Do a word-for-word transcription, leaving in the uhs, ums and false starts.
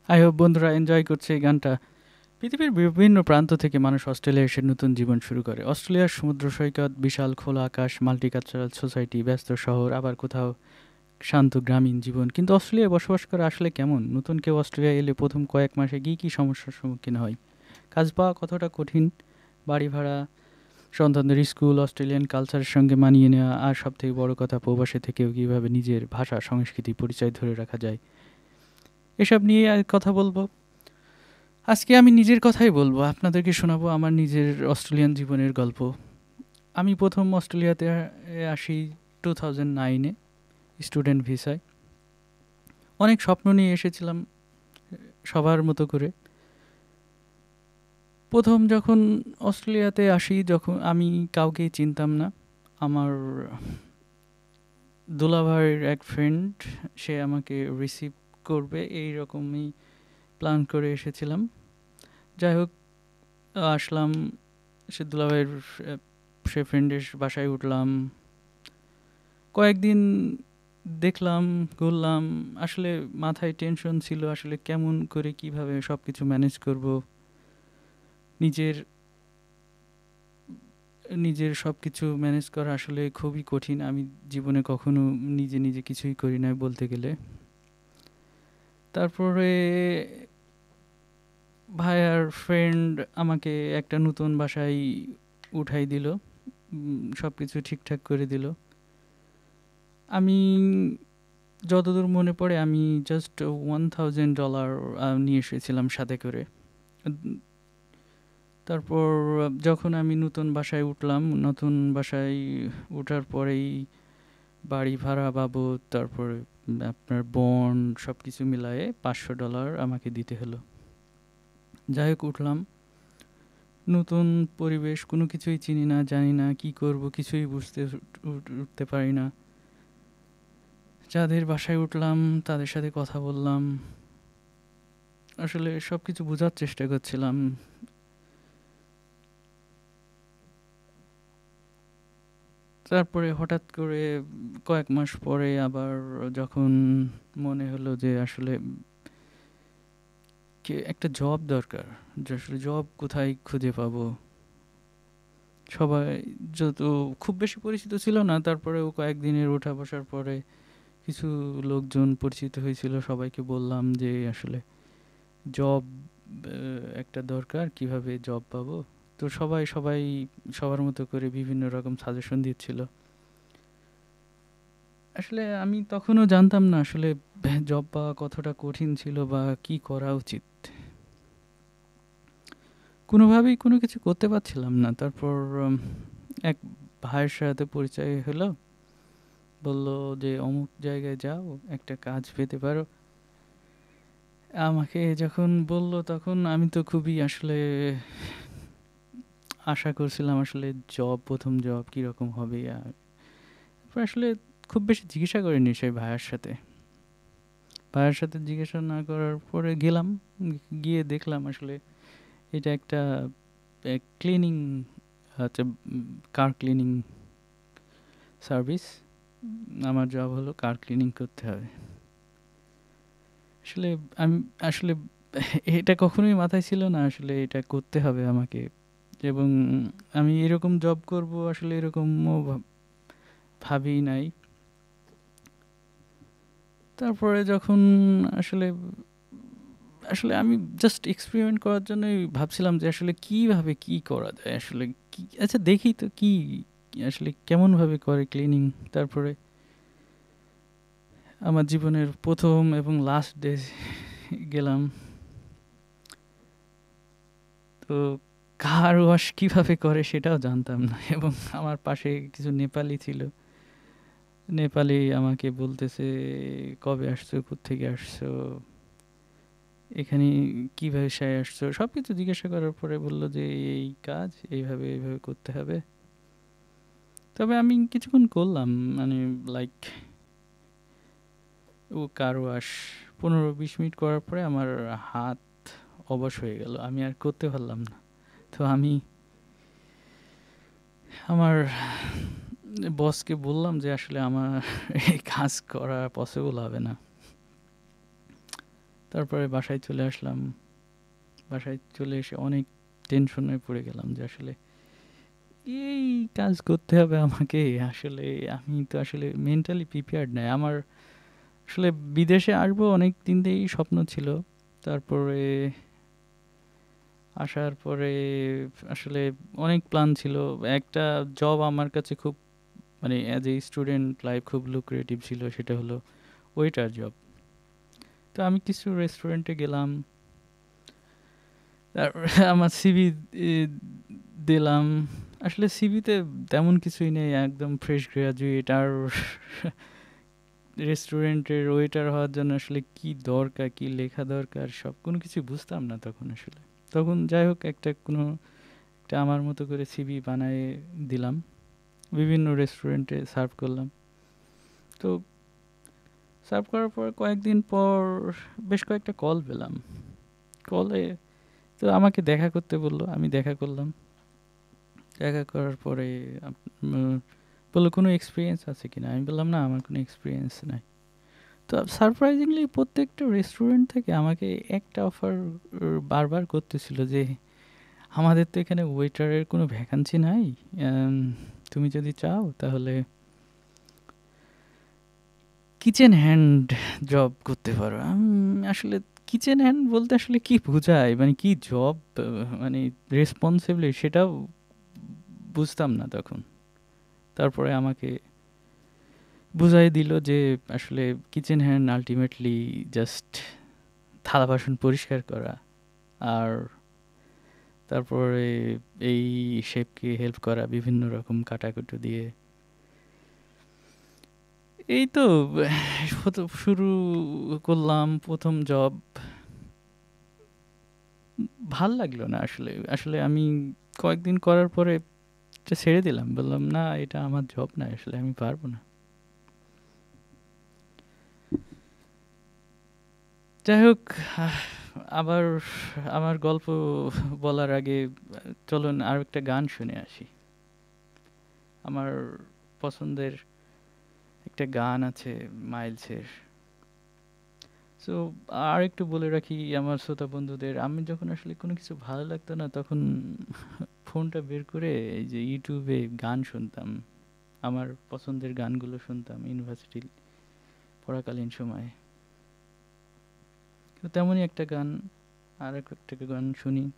I hope বন্ধুরা enjoy করছে এই গানটা। পৃথিবীর বিভিন্ন প্রান্ত থেকে মানুষ অস্ট্রেলিয়ায় এসে নতুন জীবন শুরু করে। অস্ট্রেলিয়ার সমুদ্র সৈকত, বিশাল খোলা আকাশ, মাল্টিকালচারাল সোসাইটি, ব্যস্ত শহর, আবার কোথাও শান্ত গ্রামীণ জীবন। কিন্তু অস্ট্রেলিয়ায় বসবাস করা আসলে কেমন? নতুন কেউ অস্ট্রেলিয়ায় এলে প্রথম কয়েক মাসে কী কী সমস্যার সম্মুখীন হয়? কাজ পাওয়া কতটা কঠিন? বাড়ি ভাড়া, সন্তানদের স্কুল, অস্ট্রেলিয়ান কালচারের সঙ্গে মানিয়ে নেওয়া, আর সবথেকে বড় কথা প্রবাসে থেকেও কীভাবে নিজের ভাষা, সংস্কৃতি, পরিচয় ধরে রাখা যায়, এসব নিয়ে আর কথা বলবো। আজকে আমি নিজের কথাই বলবো, আপনাদেরকে শোনাবো আমার নিজের অস্ট্রেলিয়ান জীবনের গল্প। আমি প্রথম অস্ট্রেলিয়াতে আসি টু থাউজেন্ড নাইনে স্টুডেন্ট ভিসায়। অনেক স্বপ্ন নিয়ে এসেছিলাম সবার মতো করে। প্রথম যখন অস্ট্রেলিয়াতে আসি, যখন আমি কাউকেই চিনতাম না। আমার দুলাভাইয়ের এক ফ্রেন্ড, সে আমাকে রিসিভ করবে এই রকমই প্ল্যান করে এসেছিলাম। যাই হোক, আসলাম, সে দুলাভাইয়ের সে ফ্রেন্ডের বাসায় উঠলাম। কয়েকদিন দেখলাম, ঘুরলাম। আসলে মাথায় টেনশন ছিল, আসলে কেমন করে কিভাবে সব কিছু ম্যানেজ করব। নিজের নিজের সব কিছু ম্যানেজ করা আসলে খুবই কঠিন। আমি জীবনে কখনো নিজে নিজে কিছুই করি নাই বলতে গেলে। তারপরে ভাইয়ার ফ্রেন্ড আমাকে একটা নতুন বাসায় উঠাই দিল, সব কিছু ঠিকঠাক করে দিল। আমি যতদূর মনে পড়ে আমি জাস্ট ওয়ান থাউজেন্ড ডলার নিয়ে এসেছিলাম সাথে করে। তারপর যখন আমি নতুন বাসায় উঠলাম, নতুন বাসায় ওঠার পরেই বাড়ি ভাড়া বাবদ, তারপরে আপনার বন্ড, সব কিছু মিলায়ে পাঁচশো ডলার আমাকে দিতে হলো। যাই হোক, উঠলাম, নতুন পরিবেশ, কোনো কিছুই চিনি না, জানি না কি করব, কিছুই বুঝতে উঠতে পারি না। যাদের বাসায় উঠলাম তাদের সাথে কথা বললাম, আসলে সব কিছু বোঝার চেষ্টা করছিলাম। তারপরে হঠাৎ করে কয়েক মাস পরে আবার যখন মনে হলো যে আসলে একটা জব দরকার, যে আসলে জব কোথায় খুঁজে পাবো। সবাই যত খুব বেশি পরিচিত ছিল না, তারপরেও কয়েকদিনের ওঠা বসার পরে কিছু লোকজন পরিচিত হয়েছিল, সবাইকে বললাম যে আসলে জব একটা দরকার, কিভাবে জব পাবো। তো সবাই সবাই সবার মতো করে বিভিন্ন রকম সাজেশন দিচ্ছিল। আসলে আমি তখনও জানতাম না আসলে জব পাওয়া কতটা কঠিন ছিল বা কি করা উচিত। কোনোভাবেই কোনো কিছু করতে পারছিলাম না। তারপর এক ভাইয়ের সাথে পরিচয় হলো, বলল যে অমুক জায়গায় যাও, একটা কাজ পেতে পারো। আমাকে যখন বলল তখন আমি তো খুবই আসলে আশা করছিলাম আসলে জব, প্রথম জব কীরকম হবে। আর আসলে খুব বেশি জিজ্ঞাসা করিনি সেই ভাইয়ের সাথে। ভাইয়ের সাথে জিজ্ঞাসা না করার পরে গেলাম, গিয়ে দেখলাম আসলে এটা একটা ক্লিনিং, হচ্ছে কার ক্লিনিং সার্ভিস। আমার জব হলো কার ক্লিনিং করতে হবে। আসলে আমি আসলে এটা কখনোই মাথায় ছিল না আসলে এটা করতে হবে আমাকে, এবং আমি এরকম জব করব আসলে এরকমও ভাবি নাই। তারপরে যখন আসলে আসলে আমি জাস্ট এক্সপেরিমেন্ট করার জন্যই ভাবছিলাম যে আসলে কীভাবে কী করা যায়, আসলে কি, আচ্ছা দেখি তো কি আসলে কেমনভাবে করে ক্লিনিং। তারপরে আমার জীবনের প্রথম এবং লাস্ট ডে গেলাম। তো কার ওয়াশ কীভাবে করে সেটাও জানতাম না, এবং আমার পাশে কিছু নেপালি ছিল। নেপালি আমাকে বলতেছে, কবে আসছো, কোত্থেকে আসছো, এখানে কীভাবে সায় আসছো, সব কিছু জিজ্ঞাসা করার পরে বললো যে এই কাজ এইভাবে এইভাবে করতে হবে। তবে আমি কিছুক্ষণ করলাম, মানে লাইক ও কার ওয়াশ পনেরো বিশ মিনিট করার পরে আমার হাত অবশ হয়ে গেল, আমি আর করতে পারলাম না। তো আমি আমার বসকে বললাম যে আসলে আমার এই কাজ করা পসিবল হবে না। তারপরে বাসায় চলে আসলাম। বাসায় চলে এসে অনেক টেনশনে পড়ে গেলাম যে আসলে এই কাজ করতে হবে আমাকে। আসলে আমি তো আসলে মেন্টালি প্রিপেয়ার্ড নাই। আমার আসলে বিদেশে আসবো অনেক দিন থেকেই স্বপ্ন ছিল। তারপরে আসার পরে আসলে অনেক প্ল্যান ছিল। একটা জব আমার কাছে খুব মানে অ্যাজ এ স্টুডেন্ট লাইফ খুব লুক্রেটিভ ছিল, সেটা হলো ওয়েটার জব। তো আমি কিছু রেস্টুরেন্টে গেলাম, তারপরে আমার সিভি দিলাম। আসলে সিভিতে তেমন কিছুই নেই, একদম ফ্রেশ গ্রাজুয়েট। আর রেস্টুরেন্টের ওয়েটার হওয়ার জন্য আসলে কি দরকার, কি লেখা দরকার, সব কোনো কিছু বুঝতাম না তখন আসলে। তখন যাই হোক একটা কোনো একটা আমার মতো করে সিভি বানায়ে দিলাম, বিভিন্ন রেস্টুরেন্টে সার্ভ করলাম। তো সার্ভ করার পর কয়েকদিন পর বেশ কয়েকটা কল পেলাম। কলে তো আমাকে দেখা করতে বললো, আমি দেখা করলাম। দেখা করার পরে আপ- উম, বললো কোনো এক্সপিরিয়েন্স আছে কিনা। আমি বললাম না, আমার কোনো এক্সপিরিয়েন্স নাই। তো সারপ্রাইজিংলি প্রত্যেকটা রেস্টুরেন্ট থেকে আমাকে একটা অফার বারবার করতেছিল যে আমাদের তো এখানে ওয়েটারের কোনো ভ্যাকান্সি নাই, আম, তুমি যদি চাও তাহলে কিচেন হ্যান্ড জব করতে পারো। আমি আসলে কিচেন হ্যান্ড বলতে আসলে কি বোঝায়, মানে কি জব, মানে রেসপন্সিবিলিটি, সেটাও বুঝতাম না তখন। তারপরে আমাকে বুঝাই দিল যে আসলে কিচেন হ্যান্ড আলটিমেটলি জাস্ট থালা বাসন পরিষ্কার করা, আর তারপরে এই শেফকে হেল্প করা বিভিন্ন রকম কাটাকুটো দিয়ে। এই তো প্রথম শুরু করলাম প্রথম জব। ভাল লাগলো না আসলে। আসলে আমি কয়েকদিন করার পরে এটা ছেড়ে দিলাম, বললাম না এটা আমার জব না, আসলে আমি পারবো না। যাই হোক, আহ, আবার আমার গল্প বলার আগে আহ, চলুন আর একটা গান শুনে আসি। আমার পছন্দের একটা গান আছে মাইলসের। সো আর একটু বলে রাখি আমার শ্রোতা বন্ধুদের, আমি যখন আসলে কোনো কিছু ভালো লাগতো না তখন ফোনটা বের করে এই যে ইউটিউবে গান শুনতাম। আমার পছন্দের গানগুলো শুনতাম ইউনিভার্সিটি পড়াকালীন সময়ে। তো তেমনই একটা গান, আর একটা গান শুনি